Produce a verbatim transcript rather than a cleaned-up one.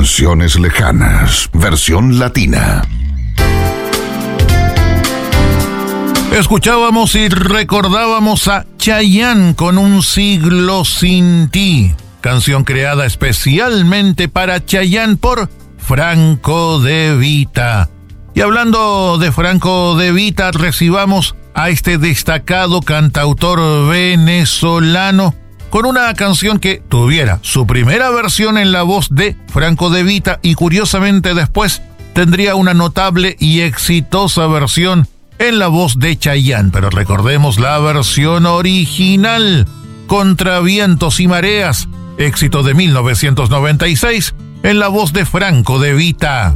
Canciones lejanas, versión latina. Escuchábamos y recordábamos a Chayanne con Un siglo sin ti, canción creada especialmente para Chayanne por Franco De Vita. Y hablando de Franco De Vita, recibamos a este destacado cantautor venezolano con una canción que tuviera su primera versión en la voz de Franco De Vita y curiosamente después tendría una notable y exitosa versión en la voz de Chayanne. Pero recordemos la versión original, Contra vientos y mareas, éxito de mil novecientos noventa y seis, en la voz de Franco De Vita.